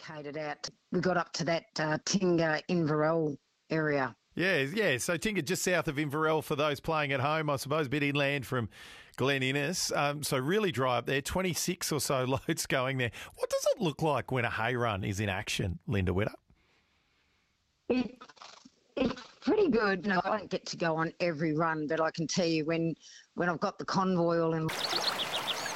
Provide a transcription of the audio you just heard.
located out. We got up to that Tingha Inverell area. Yeah. So Tingha just south of Inverell for those playing at home, I suppose, a bit inland from Glen Innes. So really dry up there, 26 or so loads going there. What does it look like when a hay run is in action, Linda Witter? It's pretty good. No, I don't get to go on every run, but I can tell you when I've got the convoy all in